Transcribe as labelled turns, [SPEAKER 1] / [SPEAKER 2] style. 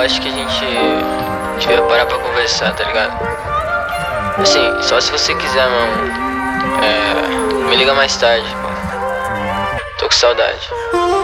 [SPEAKER 1] acho que a gente devia parar pra conversar, tá ligado? Assim, só se você quiser, mano. Me liga mais tarde, pô. Tô com saudade.